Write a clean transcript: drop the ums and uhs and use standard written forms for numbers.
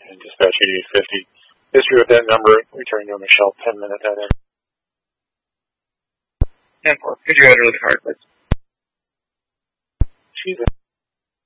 and dispatch 8850. History with that number, return to Michelle 10 minutes at end. 10-4. Could you enter the card, please? She's in.